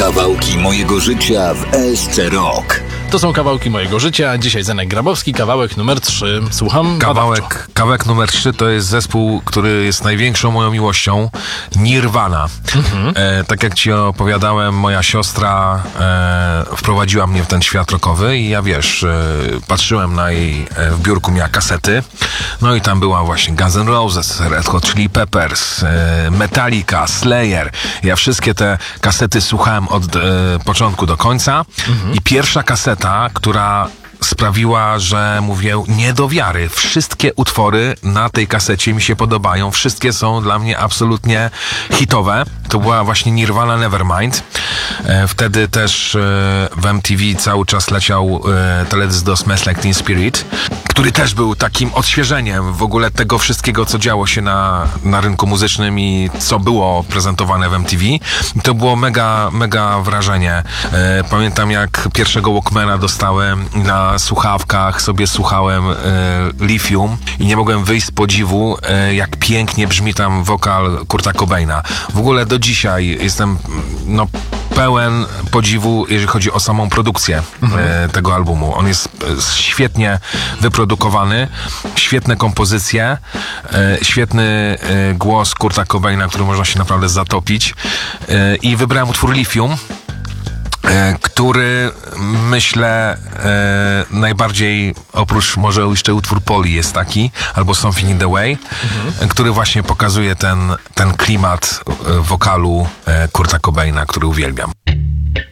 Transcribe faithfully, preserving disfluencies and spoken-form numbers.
Kawałki mojego życia w E S C Rock. To są kawałki mojego życia. Dzisiaj Zenek Grabowski, kawałek numer trzy. Słucham. Kawałek, kawałek numer trzy to jest zespół, który jest największą moją miłością. Nirvana. Mhm. E, tak jak ci opowiadałem, moja siostra e, wprowadziła mnie w ten świat rockowy i ja wiesz, e, patrzyłem na jej, e, w biurku miała kasety. No i tam była właśnie Guns N' Roses, Red Hot Chili Peppers, e, Metallica, Slayer. Ja wszystkie te kasety słuchałem od e, początku do końca. Mhm. I pierwsza kaseta, która sprawiła, że mówię, nie do wiary. Wszystkie utwory na tej kasecie mi się podobają. Wszystkie są dla mnie absolutnie hitowe. To była właśnie Nirvana Nevermind. E, wtedy też e, w M T V cały czas leciał e, teledysk do Smells Like Teen Spirit, który też był takim odświeżeniem w ogóle tego wszystkiego, co działo się na, na rynku muzycznym i co było prezentowane w M T V. I to było mega, mega wrażenie. E, pamiętam, jak pierwszego Walkmana dostałem na słuchawkach, sobie słuchałem e, Lithium i nie mogłem wyjść z podziwu, e, jak pięknie brzmi tam wokal Kurta Cobaina. W ogóle do dzisiaj jestem no pełen podziwu, jeżeli chodzi o samą produkcję mhm. e, tego albumu. On jest e, świetnie wyprodukowany, świetne kompozycje, e, świetny e, głos Kurta Cobaina, który można się naprawdę zatopić. E, I wybrałem utwór Lithium, e, który myślę e, najbardziej, oprócz może jeszcze utwór Poli jest taki, albo Something in the Way, mhm. który właśnie pokazuje ten, ten klimat e, wokalu e, Kurta Cobaina, który uwielbiam.